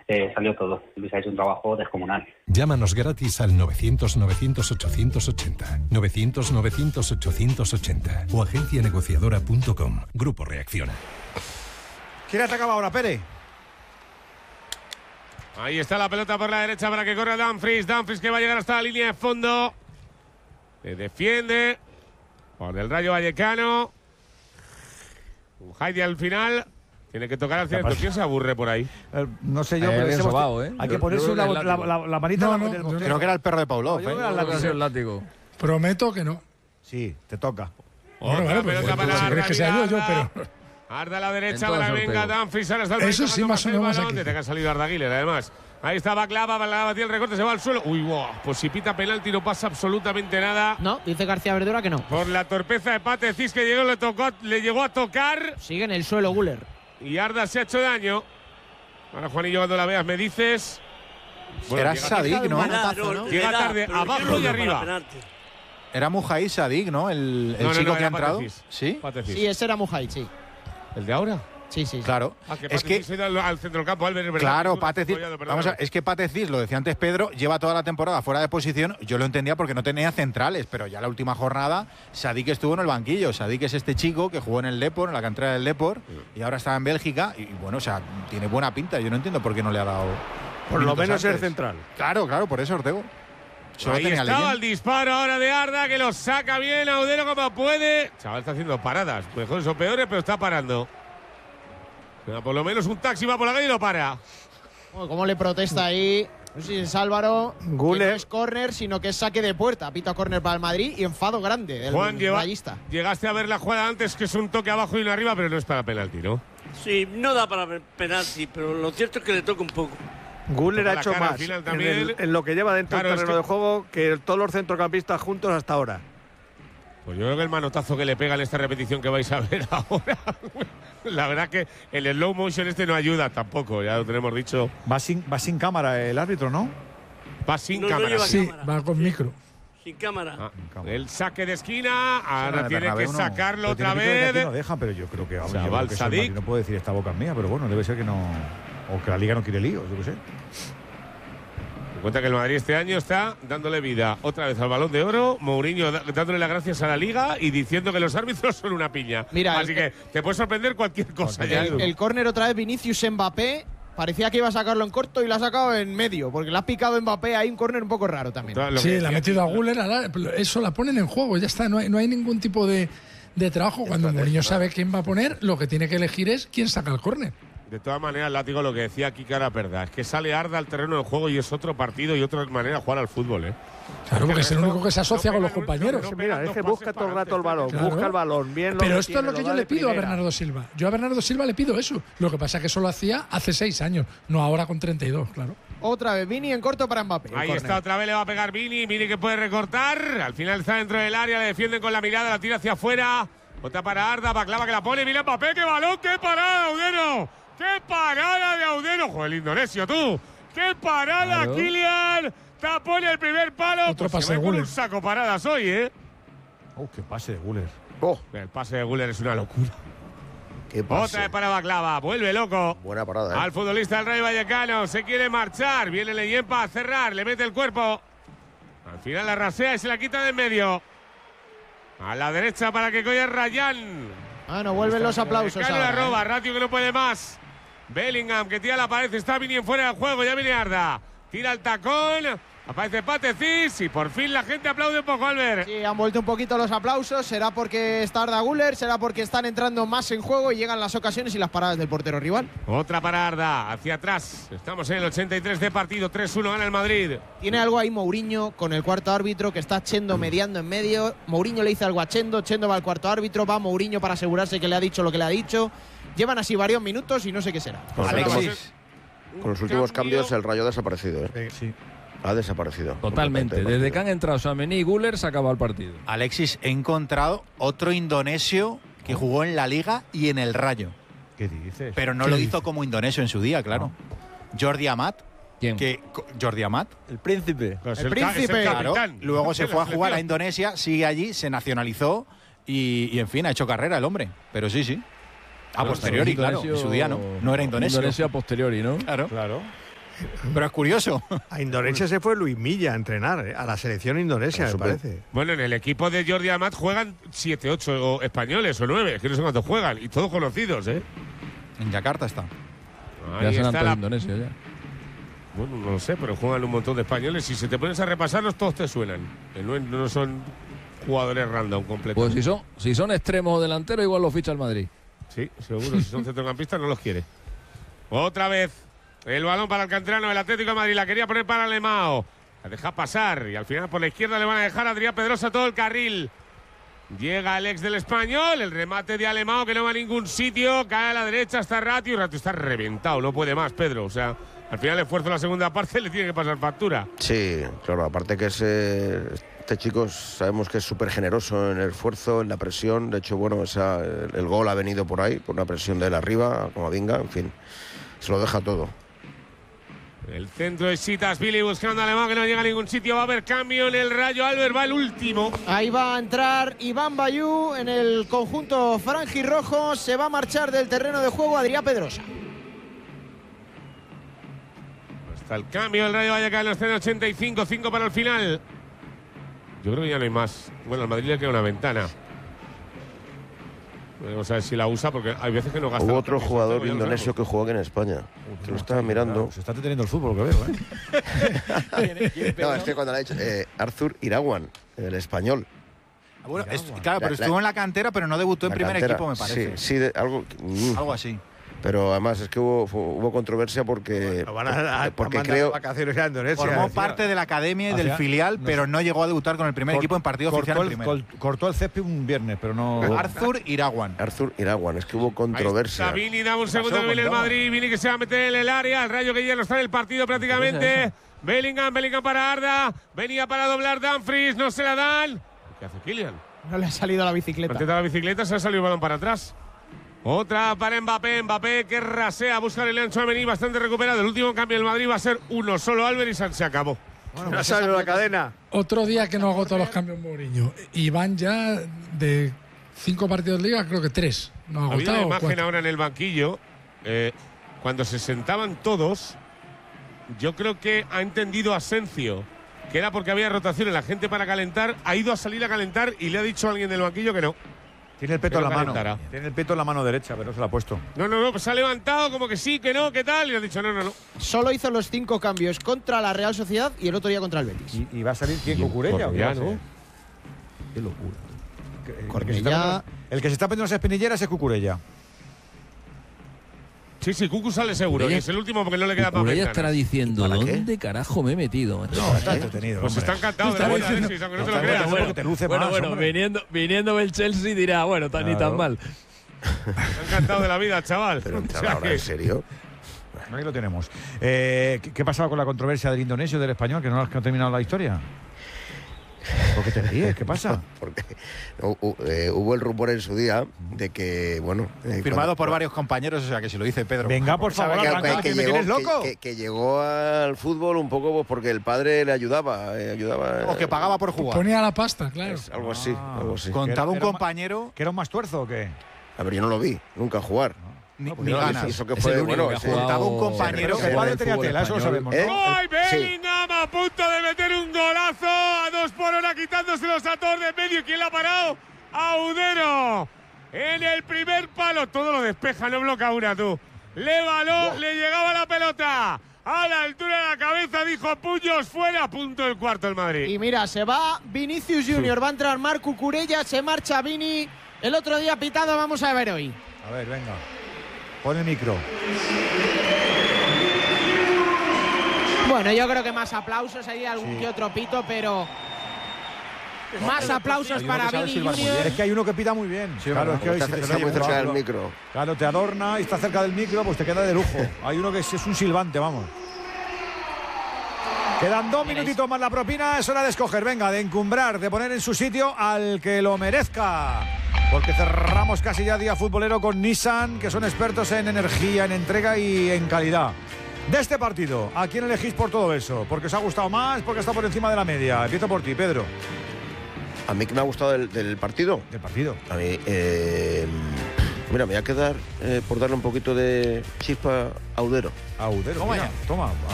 salió todo. Luis ha hecho un trabajo descomunal. Llámanos gratis al 900-900-880, 900-900-880 o agencianegociadora.com. Grupo Reacciona. ¿Quién atacaba ahora, Pérez? Ahí está la pelota por la derecha para que corra Dumfries. Dumfries que va a llegar hasta la línea de fondo. Se defiende por el Rayo Vallecano. Un Heidi al final. Tiene que tocar al centro. ¿Quién se aburre por ahí? No sé yo, pero hay que ponerse la manita. Creo que era el perro de Pavlov. El látigo. Prometo que no. Sí, te toca. Otra pelota para si crees que sea yo, pero... Arda a la derecha para que venga Dumfries. Ahora está el eso sí, más o menos aquí. Desde que ha salido Arda Güler, además. Ahí está Baklava tiene el recorte, se va al suelo. Uy, wow, pues si pita penalti no pasa absolutamente nada. No, dice García Verdura que no. Por la torpeza de Pate Cis que le llegó a tocar. Sigue en el suelo Güler. Y Arda se ha hecho daño. Ahora Juanillo, cuando la veas me dices. Bueno, era Sadik, ¿no? Llega tarde, abajo y arriba. Era Mujahid Sadik, ¿no? El chico que ha entrado. ¿Sí? Sí, ese era Mujahid, sí. ¿El de ahora? Sí. Claro. Es que al centro del campo, Albert, ¿verdad? Claro, Pate Cis. Vamos a ver, es que Pate Cis, lo decía antes Pedro, lleva toda la temporada fuera de posición. Yo lo entendía porque no tenía centrales, pero ya la última jornada Sadik estuvo en el banquillo. Sadik es este chico que jugó en el Depor, en la cantera del Depor, y ahora está en Bélgica. Y bueno, o sea, tiene buena pinta. Yo no entiendo por qué no le ha dado. Por lo menos ser central. Claro, por eso Ortego. Ahí estaba el disparo ahora de Arda, que lo saca bien Audero como puede. Chaval está haciendo paradas, mejores o peores, pero está parando. Pero por lo menos un taxi va por la calle y lo para. ¿Cómo le protesta ahí? No sé si es Álvaro. Güler. No es córner, sino que es saque de puerta. Pita córner para el Madrid y enfado grande del Juan, rayista. Llegaste a ver la jugada antes, que es un toque abajo y uno arriba, pero no es para penalti, ¿no? Sí, no da para penalti, pero lo cierto es que le toca un poco. Güler ha hecho más en lo que lleva dentro del terreno de juego que todos los centrocampistas juntos hasta ahora. Pues yo creo que el manotazo que le pega en esta repetición que vais a ver ahora, la verdad que el slow motion no ayuda tampoco, ya lo tenemos dicho. Va sin cámara el árbitro, ¿no? Va sin cámara. Sí, va con micro. Sin cámara. El saque de esquina, ahora tiene que sacarlo otra vez. No dejan, pero yo creo que Sadik. No puedo decir esta boca es mía, pero bueno, debe ser que no. O que la Liga no quiere líos, yo qué sé. Cuenta que el Madrid este año está dándole vida otra vez al Balón de Oro, Mourinho dándole las gracias a la Liga y diciendo que los árbitros son una piña. Mira, así que te puede sorprender cualquier cosa. El córner otra vez Vinicius Mbappé. Parecía que iba a sacarlo en corto y lo ha sacado en medio, porque le ha picado Mbappé ahí un córner un poco raro también. Sí, le ha metido a Güler, eso la ponen en juego, ya está, no hay ningún tipo de trabajo. Cuando Mourinho sabe quién va a poner, lo que tiene que elegir es quién saca el córner. De todas maneras, Látigo, lo que decía aquí que era verdad, es que sale Arda al terreno del juego y es otro partido y otra manera de jugar al fútbol, ¿eh? Claro, porque es el único que se asocia con los compañeros. Mira, es que busca todo el rato el balón, busca el balón, bien. Pero esto es lo que yo le pido a Bernardo Silva. Yo a Bernardo Silva le pido eso. Lo que pasa es que eso lo hacía hace 6 años, no ahora con 32, claro. Otra vez Vini en corto para Mbappé. Ahí está, otra vez le va a pegar Vini que puede recortar. Al final está dentro del área, le defienden con la mirada, la tira hacia afuera. Otra para Arda, Baklava que la pone, mira Mbappé, qué balón, qué parada, Audero. ¡Qué parada de Audero! ¡Joder, el indonesio, tú! ¡Qué parada, claro. Kylian! Tapó en el primer palo. Otro pues pase de Güler. Un saco paradas hoy, ¿eh? ¡Qué pase de Güler! El pase de Güler es una locura. ¡Qué pase! Otra vez para Baklava. Vuelve loco. Buena parada, Al futbolista del Rayo Vallecano. Se quiere marchar. Viene Leyempa a cerrar. Le mete el cuerpo. Al final la rasea y se la quita de en medio. A la derecha para que coja Rayán. No vuelven los aplausos. La roba. Ratio que no puede más. Bellingham que tira la pared, está Vini en fuera del juego, ya viene Arda, tira el tacón, aparece Pate Cis y por fin la gente aplaude un poco, Albert. Sí, han vuelto un poquito los aplausos, será porque está Arda Güler, será porque están entrando más en juego y llegan las ocasiones y las paradas del portero rival. Otra para Arda, hacia atrás, estamos en el 83 de partido, 3-1 gana el Madrid. Tiene algo ahí Mourinho con el cuarto árbitro que está Chendo mediando en medio, Mourinho le dice algo a Chendo va al cuarto árbitro, va Mourinho para asegurarse que le ha dicho lo que le ha dicho. Llevan así varios minutos y no sé qué será. Alexis. Con los últimos cambios el Rayo ha desaparecido, ¿eh? Sí. Ha desaparecido. Totalmente. Desde que han entrado Tchouaméni y Güler se ha acabado el partido. Alexis, he encontrado otro indonesio que jugó en la Liga y en el Rayo. ¿Qué dices? Pero no lo hizo como indonesio en su día, claro. Jordi Amat. ¿Quién? Jordi Amat. El príncipe. El príncipe. Claro. Luego se fue a jugar a Indonesia, sigue allí, se nacionalizó y en fin, ha hecho carrera el hombre. Pero sí. A posteriori, claro. En su día no era indonesio. Indonesio a posteriori, ¿no? Claro. Pero es curioso. A Indonesia se fue Luis Milla a entrenar, a la selección indonesia, me parece. Bueno, en el equipo de Jordi Amat juegan 7, 8 españoles o 9, que no sé cuántos juegan, y todos conocidos, ¿eh? En Yakarta está. Ya se han Indonesia ya. Bueno, no lo sé, pero juegan un montón de españoles. Si se te pones a repasarlos, todos te suenan. No son jugadores random completos. Pues si son extremos o delanteros, igual los ficha el Madrid. Sí, seguro. Si son centrocampistas, no los quiere. Otra vez el balón para el canterano del Atlético de Madrid. La quería poner para Alemão. La deja pasar y al final por la izquierda le van a dejar a Adrián Pedrosa todo el carril. Llega el ex del Español, el remate de Alemão que no va a ningún sitio. Cae a la derecha, está Ratio. Ratio está reventado, no puede más, Pedro. O sea, al final el esfuerzo en la segunda parte le tiene que pasar factura. Sí, claro, aparte que este chico sabemos que es súper generoso en el esfuerzo, en la presión. De hecho, bueno, el gol ha venido por ahí, por una presión de él arriba, como Vinga, en fin, se lo deja todo. El centro de Sitasvili buscando a Alemão que no llega a ningún sitio. Va a haber cambio en el Rayo. Albert va el último. Ahí va a entrar Iván Bayú en el conjunto franjirrojo. Se va a marchar del terreno de juego Adrián Pedrosa. Hasta el cambio, el Rayo Vallecano en los 85, 5 para el final. Yo creo que ya no hay más. Bueno, al Madrid le queda una ventana. Vamos a ver si la usa, porque hay veces que no gasta. Hubo otro jugador indonesio que jugó aquí en España. Que lo estaba mirando. Se está deteniendo el fútbol, lo que veo, ¿eh? No, es que cuando le ha dicho Arthur Irawan, el español. Bueno, claro, pero estuvo en la cantera, pero no debutó en primer equipo, me parece. Sí, algo así. Pero además es que hubo controversia porque, porque creo vacaciones a Indonesia, formó parte de la academia y del filial, pero no llegó a debutar con el primer equipo en partido oficial en primera. Cortó el césped un viernes, pero no. Arthur Irawan, es que hubo controversia. Vini, dame un segundo, viene el Madrid, Vini que se va a meter en el área, el Rayo que ya no está en el partido prácticamente. Bellingham para Arda, venía para doblar Dumfries, no se la dan. ¿Qué hace Kylian? No le ha salido la bicicleta. Antes de la bicicleta se ha salido el balón para atrás. Otra para Mbappé que rasea, busca el Leandro Tchouaméni, bastante recuperado. El último cambio del Madrid va a ser uno solo, Albert, y se acabó. Bueno, ya salió la cadena. Otro día que no agotó los cambios Mourinho. Y van ya de 5 partidos de liga, creo que 3. No ha agotado. Había una imagen 4. ahora en el banquillo. Cuando se sentaban todos, yo creo que ha entendido Asencio que era porque había rotación en la gente para calentar. Ha ido a salir a calentar y le ha dicho a alguien del banquillo que no. Tiene el peto en la mano. Tiene el peto en la mano derecha, pero no se lo ha puesto. No, pues se ha levantado como que sí, que no, que tal. Y ha dicho no. Solo hizo los 5 cambios contra la Real Sociedad y el otro día contra el Betis. ¿Y va a salir quién? ¿Cucurella? ¿no? Qué locura. El que se está poniendo las espinilleras es Cucurella. Sí, Cucu sale seguro. Y es el último porque no le queda papel. Ella estará diciendo, ¿dónde carajo me he metido? No, está entretenido. Pues está encantado de la vida, Alexis, aunque no te lo creas. Porque te luce más, viniendo del Chelsea dirá, bueno, ni tan mal. Está encantado de la vida, chaval. Pero ahora, ¿en serio? Ahí lo tenemos. ¿Qué pasaba con la controversia del indonesio y del español? ¿Que no ha terminado la historia? ¿Por qué te ríes? ¿Qué pasa? Porque hubo el rumor en su día de que, bueno… firmado por varios compañeros, o sea, que si lo dice Pedro… Venga, por favor, que me tienes loco. Que llegó al fútbol un poco pues, porque el padre le ayudaba. O que pagaba por jugar. Ponía la pasta, claro. Algo así. Contaba un compañero… ¿Que era un más tuerzo o qué? A ver, yo no lo vi nunca jugar. Ni ganas. Eso que fue, bueno, contaba un compañero que el padre tenía tela, eso lo sabemos, ¿no? ¡Ay, Bellingham a punto de meter un golazo a 2 por hora quitándoselos a todos de medio! ¿Y quién la ha parado? ¡Audero! En el primer palo, todo lo despeja, no bloquea una, tú. Le llegaba la pelota a la altura de la cabeza, dijo puños fuera, a punto del cuarto el Madrid. Y mira, se va Vinicius Junior, va a entrar Marc Cucurella, se marcha Vini. El otro día pitado, vamos a ver hoy. A ver, venga. Pon el micro. Bueno, yo creo que más aplausos, hay algún que otro pito, pero más aplausos para Vini Junior. Es que hay uno que pita muy bien. Sí, claro, es que hoy está muy cerca del micro. Claro, te adorna y está cerca del micro, pues te queda de lujo. Hay uno que es un silbante, vamos. Quedan 2 minutitos más la propina, es hora de escoger, venga, de encumbrar, de poner en su sitio al que lo merezca. Porque cerramos casi ya día futbolero con Nissan, que son expertos en energía, en entrega y en calidad. De este partido, ¿a quién elegís por todo eso? ¿Porque os ha gustado más? ¿Porque está por encima de la media? Empiezo por ti, Pedro. ¿A mí que me ha gustado del partido? Del partido. A mí, mira, me voy a quedar por darle un poquito de chispa a Audero. Audero, toma,